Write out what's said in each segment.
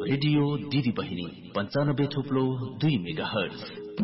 Radio दिदी बहिनी 95.2 megahertz.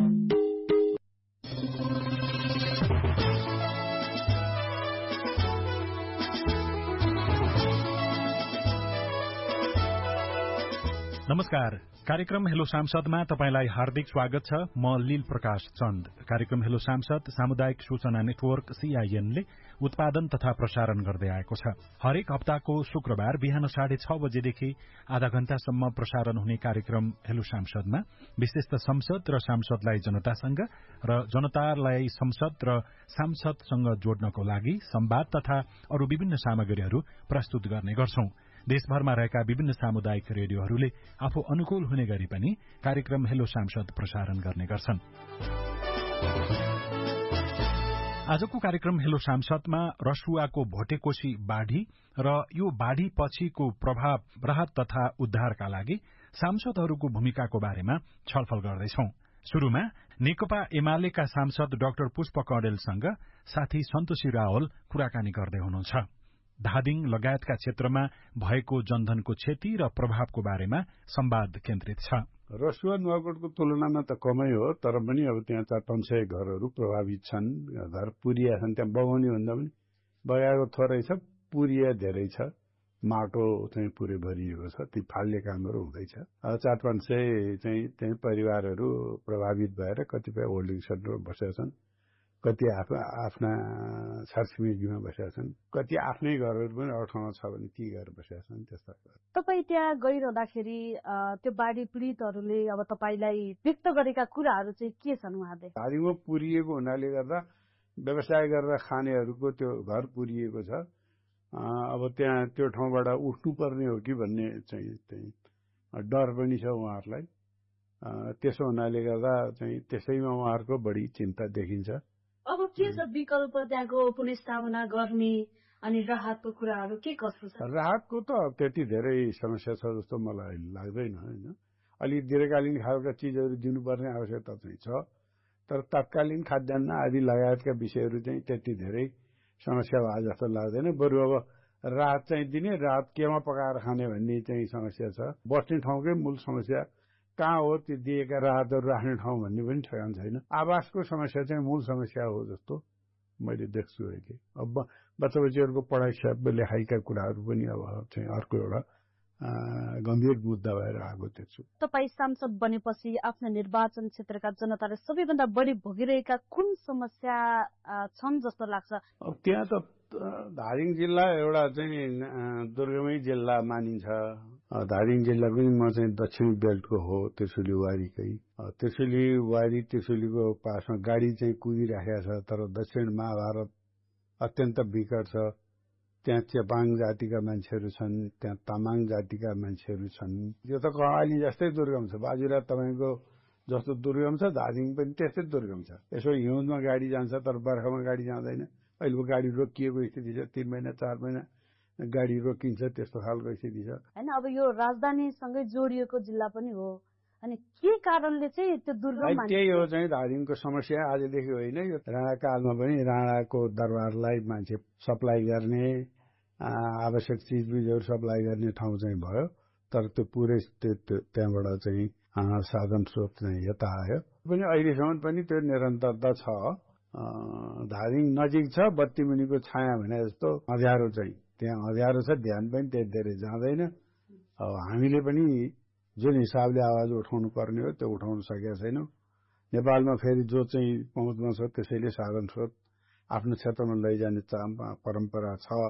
नमस्कार। कार्यक्रम हेलो सांसदमा तपाईंलाई हार्दिक स्वागत छ। म लील प्रकाश चन्द। कार्यक्रम हेलो सांसद सामुदायिक सूचना नेटवर्क CIN ले उत्पादन तथा प्रसारण गर्दै आएको छ। हरेक हप्ताको शुक्रबार बिहान 6:30 बजेदेखि आधा घण्टासम्म प्रसारण हुने कार्यक्रम हेलो सांसदमा विशेषतः संसद र सांसदलाई जनतासँग र जनतालाई संसद र सांसदसँग जोड्नको लागि संवाद तथा अरू विभिन्न सामग्रीहरू प्रस्तुत गर्ने गर्छौं। देशभरमा रहेका विभिन्न सामुदायिक रेडियोहरूले आफू अनुकूल हुने गरी पनि कार्यक्रम हेलो सांसद प्रसारण गर्ने गर्छन्। आजको कार्यक्रम हेलो सांसदमा रसुवाको भोटेकोशी बाढ़ी र यो बाढ़ी पछिको प्रभाव, राहत तथा उद्धारका लागि सांसदहरूको भूमिकाको बारेमा छलफल गर्दैछौं। शुरूमा नेकपा एमालेका सांसद डाक्टर पुष्प कँडेलसँग साथी सन्तोषी रावल कुराकानी गर्दै हुनुहुन्छ। धादिङ लगायतका क्षेत्रमा भएको जनधनको क्षति र प्रभावको बारेमा संवाद केन्द्रित छ। रसुवा नुवाकोटको तुलनामा त कमै हो, तर पनि अब त्यहाँ 400-500 घरहरू प्रभावित छन्। घर पुरिया छन्। त्यहाँ बगाउने भन्दा पनि बगाएको थोरै छ, पुरिया धेरै छ। माटो चाहिँ पुरै भरिएको छ। ती फाल्ने कामहरू हुँदैछ। 400-500 चाहिँ त्यही परिवारहरू प्रभावित भएर कतिपय होल्डिङ सेन्टरमा बसेका छन्, कति आफ्ना छरछिमेकीमा बसेका छन्, कति आफ्नै घरहरू पनि अठाउँ छ भने ती घर बसेका छन्। त्यस्ता तपाईँ त्यहाँ गइरहँदाखेरि त्यो बाढ़ी पीडितहरूले अब तपाईलाई व्यक्त गरेका कुराहरू चाहिँ के छन् उहाँले? धादिङमा पुरिएको हुनाले गर्दा व्यवसाय गरेर खानेहरूको त्यो घर पुरिएको छ। अब त्यहाँ त्यो ठाउँबाट उठ्नुपर्ने हो कि भन्ने चाहिँ डर पनि छ उहाँहरूलाई। त्यसो हुनाले गर्दा चाहिँ त्यसैमा उहाँहरूको बढी चिन्ता देखिन्छ। अब के छ विकल्प त्यहाँको पुनर्स्थापना गर्ने अनि राहतको कुराहरू के कस्तो छ? राहतको त त्यति धेरै समस्या छ जस्तो मलाई लाग्दैन हैन। अलि दीर्घकालीन खालका चीजहरू दिनुपर्ने आवश्यकता चाहिँ छ, तर तत्कालीन खाद्यान्न आदि लगायतका विषयहरू चाहिँ त्यति धेरै समस्या भए जस्तो लाग्दैन। बरु अब राहत चाहिँ दिने, राहत केमा पकाएर खाने भन्ने चाहिँ समस्या छ। बस्ने ठाउँकै मूल समस्या कहाँ हो, त्यो दिएका राहतहरू राख्ने ठाउँ भन्ने पनि ठेगान छैन। आवासको समस्या चाहिँ मूल समस्या हो जस्तो मैले देख्छु अहिले। अब बच्चा बच्चीहरूको पढाइ लेखाइका कुराहरू पनि अब चाहिँ अर्को एउटा गम्भीर मुद्दा भएर आएको देख्छु। तपाईँ सांसद बनेपछि आफ्नो निर्वाचन क्षेत्रका जनताले सबैभन्दा बढी भोगिरहेका कुन समस्या छन् जस्तो लाग्छ? अब त्यहाँ त धादिङ जिल्ला एउटा चाहिँ दुर्गमै जिल्ला मानिन्छ। धादिङ जिल्ला पनि म चाहिँ दक्षिण बेल्टको हो, त्रिशुली वारीकै। त्रिशुली वारी त्रिशुलीको पासमा गाडी चाहिँ कुदिराखेको छ, तर दक्षिण महाभारत अत्यन्त विकट छ। त्यहाँ चेपाङ जातिका मान्छेहरू छन्, त्यहाँ तामाङ जातिका मान्छेहरू छन्। यो त कर्णाली जस्तै दुर्गम छ। बाजुरा तपाईँको जस्तो दुर्गम छ, धादिङ पनि त्यस्तै दुर्गम छ। यसो हिउँदमा गाडी जान्छ, तर बर्खामा गाडी जाँदैन। अहिलेको गाडी रोकिएको स्थिति छ, 3 महिना 4 महिना गाडी रोकिन्छ, त्यस्तो खालको स्थिति छ हैन। अब यो राजधानीसँगै जोडिएको जिल्ला पनि हो, अनि के कारणले चाहिँ त्यो दुर्गम मानिन्छ? त्यही हो चाहिँ धादिङको समस्या। आजदेखि होइन, यो राणाकालमा पनि राणाको दरबारलाई मान्छे सप्लाई गर्ने, आवश्यक चिजबिजहरू सप्लाई गर्ने ठाउँ चाहिँ भयो, तर त्यो पुरै त्यहाँबाट चाहिँ साधन स्रोत चाहिँ यता आयो। पनि अहिलेसम्म पनि त्यो निरन्तरता छ। धादिङ नजिक छ, बत्ती मुनिको छाया भने जस्तो अँध्यारो चाहिँ त्यहाँ अँध्यारो छ, ध्यान पनि त्यति धेरै जाँदैन। अब हामीले पनि जुन हिसाबले आवाज उठाउनु पर्ने हो त्यो उठाउन सकेका छैनौँ। नेपालमा फेरि जो चाहिँ पहुँचमा छ त्यसैले साधन स्रोत आफ्नो क्षेत्रमा लैजाने परम्परा छ।